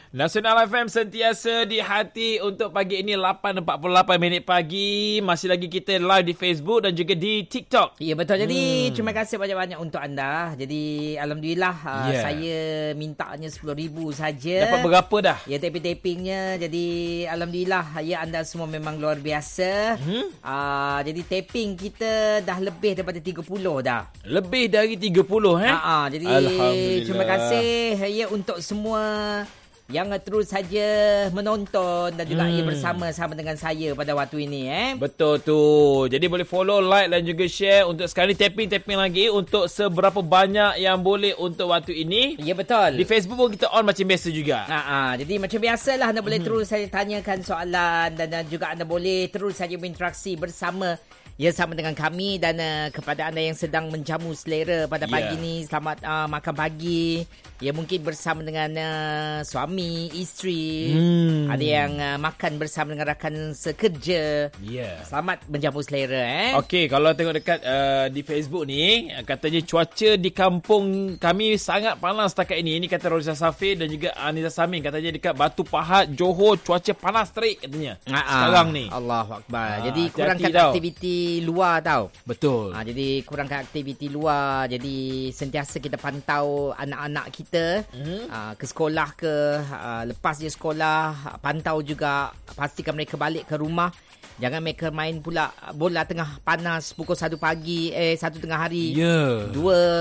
Nasional FM sentiasa di hati untuk pagi ini 8.48 pagi. Masih lagi kita live di Facebook dan juga di TikTok. Ya, betul. Jadi terima kasih banyak-banyak untuk anda. Jadi alhamdulillah saya mintanya 10,000 saja. Dapat berapa dah? Ya, taping-tapingnya. Jadi alhamdulillah ya, anda semua memang luar biasa. Jadi taping kita dah lebih daripada 30 dah. Lebih dari 30 Jadi terima kasih ya untuk semua yang terus saja menonton dan juga bersama-sama dengan saya pada waktu ini. Betul tu. Jadi boleh follow, like dan juga share. Untuk sekali tapping lagi untuk seberapa banyak yang boleh untuk waktu ini. Ya, betul. Di Facebook pun kita on macam biasa juga. Jadi macam biasalah, anda boleh terus saja tanyakan soalan dan juga anda boleh terus saja berinteraksi bersama sama dengan kami. Dan kepada anda yang sedang menjamu selera pada pagi ni, selamat makan pagi. Ya, mungkin bersama dengan suami, isteri. Ada yang makan bersama dengan rakan sekerja. Selamat menjamu selera. Okey, kalau tengok dekat di Facebook ni, katanya cuaca di kampung kami sangat panas setakat ini. Ini kata Roisa Safir dan juga Anissa Samin. Katanya dekat Batu Pahat, Johor, cuaca panas terik katanya. Sekarang ni. Allahuakbar. Jadi kurangkan aktiviti luar tau. Betul. Jadi kurangkan aktiviti luar. Jadi sentiasa kita pantau anak-anak kita ke sekolah ke, lepas je sekolah, pantau juga, pastikan mereka balik ke rumah. Jangan mereka main pula bola tengah panas pukul 1 pagi, 1 tengah hari, 2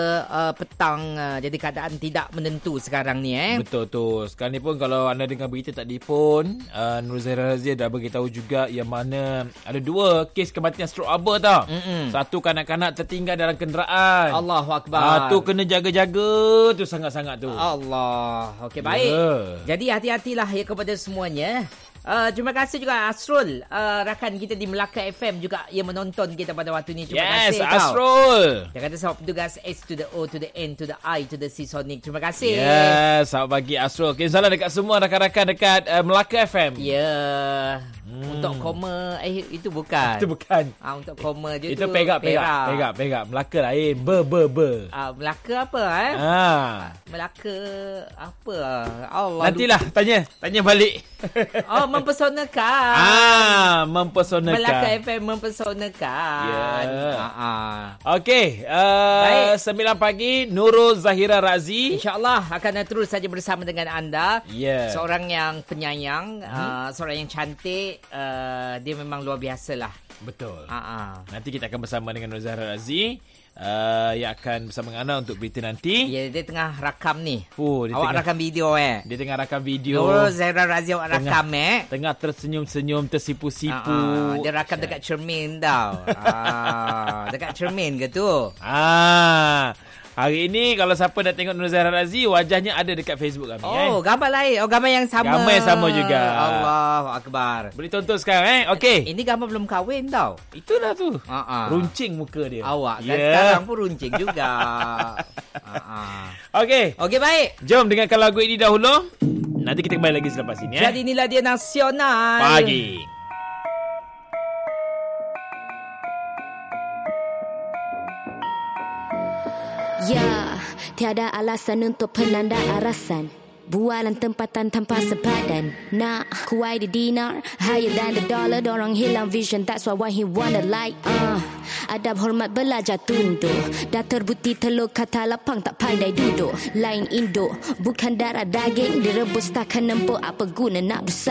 petang. Jadi keadaan tidak menentu sekarang ni. Betul tu. Sekarang ni pun kalau anda dengar berita tadi pun, Nur Zahira Razia dah beritahu juga yang mana ada 2 kes kematian strok aba tau. Satu kanak-kanak tertinggal dalam kenderaan. Allahuakbar. Tu kena jaga-jaga tu sangat-sangat tu. Allah. Okey, baik. Jadi hati-hatilah ya kepada semuanya. Terima kasih juga Asrul, rakan kita di Melaka FM juga yang menonton kita pada waktu ni. Terima kasih Asrul. Dia kata selamat petugas S to the O to the N to the I to the C Sonic. Terima kasih. Selamat pagi Asrul. Salam dekat semua rakan-rakan dekat Melaka FM. Untuk koma itu bukan. Itu bukan. Untuk koma je itu tu perak. Melaka lain. Melaka apa Melaka apa? Allah. Nantilah tanya balik. Mempesonakan. Mempesonakan. Melaka FM mempesonakan. Okey, 9 pagi Nurul Zahira Razi InsyaAllah akan terus saja bersama dengan anda. Seorang yang penyayang, seorang yang cantik. Dia memang luar biasa lah. Betul. Nanti kita akan bersama dengan Nurul Zahira Razi, yang akan bersama dengan anda untuk berita nanti. Dia tengah rakam ni. Awak rakam video Dia tengah rakam video. Nurul Zahira Razi awak rakam tengah tersenyum-senyum, tersipu-sipu. Dia rakam dekat cermin tau. Dekat cermin ke tu? Hari ini kalau siapa nak tengok Nur Zahira Razi, wajahnya ada dekat Facebook kami. Gambar lain. Gambar yang sama. Gambar yang sama juga. Allahuakbar. Boleh tonton sekarang Okey. Ini gambar belum kahwin tau. Itulah tu. Runcing muka dia. Awak kan sekarang pun runcing juga. Okey. Okey, baik. Jom dengarkan lagu ini dahulu. Nanti kita kembali lagi selepas ini. Jadi inilah dia Nasional Pagi. Ya, tiada alasan untuk penanda arasan. Bualan tempatan tanpa sepadan. Nak kuai di dinar, higher than the dollar. Dorang hilang vision, that's why he wanna like. Adab hormat belajar tunduk. Dah terbukti telur kata lapang tak pandai duduk. Lain induk, bukan darah daging. Direbus takkan nempuk, apa guna nak besar.